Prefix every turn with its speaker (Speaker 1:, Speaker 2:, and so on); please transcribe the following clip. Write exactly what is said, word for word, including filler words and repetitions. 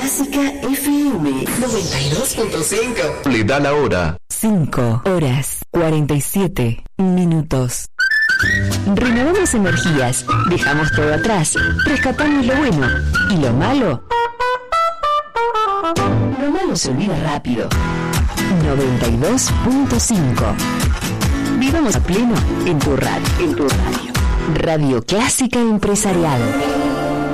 Speaker 1: Clásica F M noventa y dos punto cinco.
Speaker 2: Le da la hora.
Speaker 3: cinco horas cuarenta y siete minutos. Renovamos energías, dejamos todo atrás, rescatamos lo bueno y lo malo. Lo malo se olvida rápido. noventa y dos punto cinco. Vivamos a pleno en tu radio, en tu radio. Radio Clásica Empresarial.